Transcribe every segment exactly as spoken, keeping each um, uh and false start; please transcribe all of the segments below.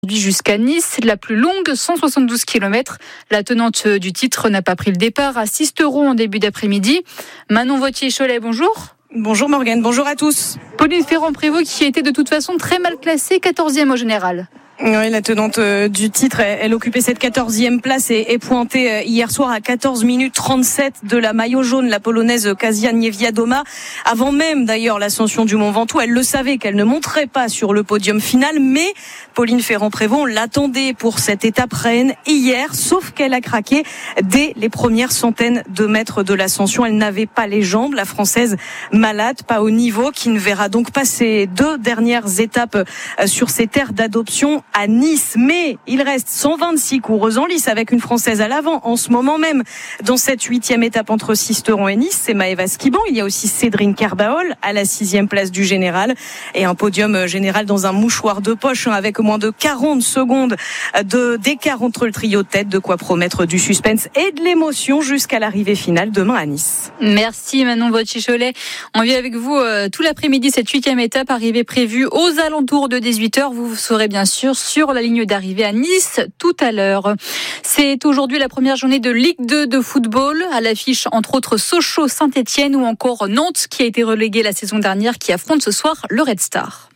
aujourd'hui jusqu'à Nice, la plus longue, cent soixante-douze kilomètres. La tenante du titre n'a pas pris le départ à Sisteron en début d'après-midi. Manon Vauthier-Cholet, bonjour. Bonjour Morgane, bonjour à tous. Pauline Ferrand-Prévot qui était de toute façon très mal classée, quatorzième au général. Oui, la tenante du titre, elle occupait cette quatorzième place et est pointée hier soir à quatorze minutes trente-sept de la maillot jaune, la polonaise Kasia Niewiadoma. Avant même d'ailleurs l'ascension du Mont Ventoux, elle le savait qu'elle ne monterait pas sur le podium final, mais Pauline Ferrand-Prévot, on l'attendait pour cette étape reine hier, sauf qu'elle a craqué dès les premières centaines de mètres de l'ascension. Elle n'avait pas les jambes, la Française malade, pas au niveau, qui ne verra donc pas ses deux dernières étapes sur ses terres d'adoption à Nice. Mais il reste cent vingt-six coureuses en lice avec une Française à l'avant en ce moment même dans cette huitième étape entre Sisteron et Nice. C'est Maëva Skiban. Il y a aussi Cédrine Carbaol à la sixième place du général et un podium général dans un mouchoir de poche avec moins de quarante secondes de d'écart entre le trio de tête, de quoi promettre du suspense et de l'émotion jusqu'à l'arrivée finale demain à Nice. Merci Manon Vauthier-Cholet. On vit avec vous euh, tout l'après-midi cette huitième étape, arrivée prévue aux alentours de dix-huit heures. Vous serez bien sûr sur la ligne d'arrivée à Nice tout à l'heure. C'est aujourd'hui la première journée de Ligue deux de football. À l'affiche, entre autres, Sochaux-Saint-Etienne ou encore Nantes, qui a été relégué la saison dernière, qui affronte ce soir le Red Star.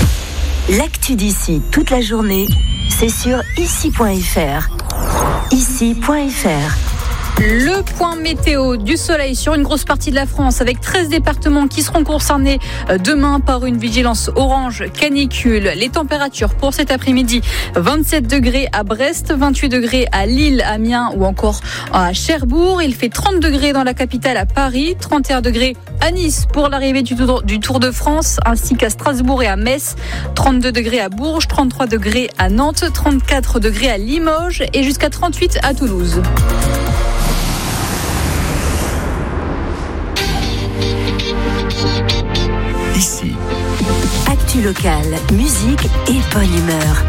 L'actu d'ici toute la journée, c'est sur ici point f r. ici point f r. Le point météo, du soleil sur une grosse partie de la France avec treize départements qui seront concernés demain par une vigilance orange canicule. Les températures pour cet après-midi, vingt-sept degrés à Brest, vingt-huit degrés à Lille, Amiens ou encore à Cherbourg. Il fait trente degrés dans la capitale à Paris, trente et un degrés à Nice pour l'arrivée du Tour, du Tour de France ainsi qu'à Strasbourg et à Metz, trente-deux degrés à Bourges, trente-trois degrés à Nantes, trente-quatre degrés à Limoges et jusqu'à trente-huit à Toulouse. Ici. Actu locale, musique et bonne humeur.